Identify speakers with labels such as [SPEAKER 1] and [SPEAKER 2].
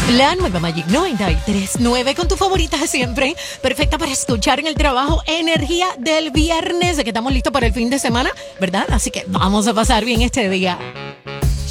[SPEAKER 1] La nueva Magic 93.9 con tu favorita de siempre. Perfecta para escuchar en el trabajo. Energía del viernes, de que estamos listos para el fin de semana, ¿verdad? Así que vamos a pasar bien este día.